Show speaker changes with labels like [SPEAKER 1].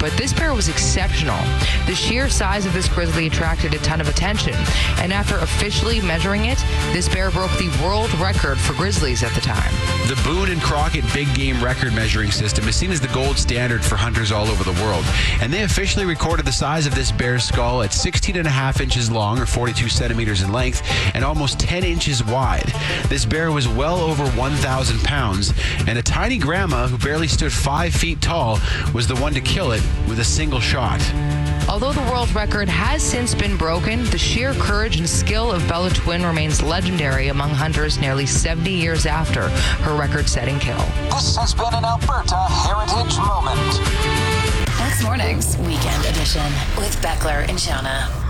[SPEAKER 1] but this bear was exceptional. The sheer size of this grizzly attracted a ton of attention, and after officially measuring it, this bear broke the world record for grizzlies at the time.
[SPEAKER 2] The Boone and Crockett Big Game Record Measuring System is seen as the gold standard for hunters all over the world, and they officially recorded the size of this bear's skull at 16.5 inches long, or 42 centimeters in length, and almost 10 inches wide. This bear was well over 1,000 pounds, and a tiny grandma who barely stood 5 feet tall was the one to kill it with a single shot.
[SPEAKER 1] Although the world record has since been broken, the sheer courage and skill of Bella Twin remains legendary among hunters nearly 70 years after her record-setting kill.
[SPEAKER 3] This has been an Alberta Heritage Moment.
[SPEAKER 4] Next morning's Weekend Edition with Beckler and Shauna.